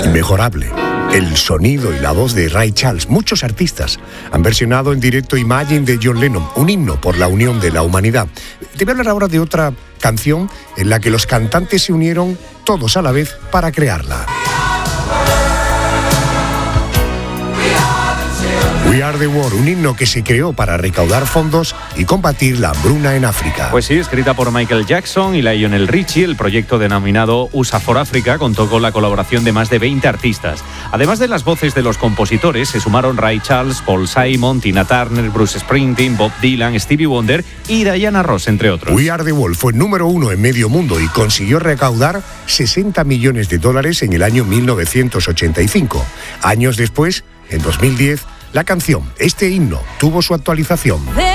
inmejorable. El sonido y la voz de Ray Charles. Muchos artistas han versionado en directo Imagine de John Lennon, un himno por la unión de la humanidad. Te voy a hablar ahora de otra canción en la que los cantantes se unieron todos a la vez para crearla. We Are the World, un himno que se creó para recaudar fondos y combatir la hambruna en África. Pues sí, escrita por Michael Jackson y Lionel Richie, el proyecto denominado USA for Africa contó con la colaboración de más de 20 artistas. Además de las voces de los compositores, se sumaron Ray Charles, Paul Simon, Tina Turner, Bruce Springsteen, Bob Dylan, Stevie Wonder y Diana Ross, entre otros. We Are the World fue número 1 en medio mundo y consiguió recaudar $60 millones en el año 1985. Años después, en 2010, la canción, este himno, tuvo su actualización.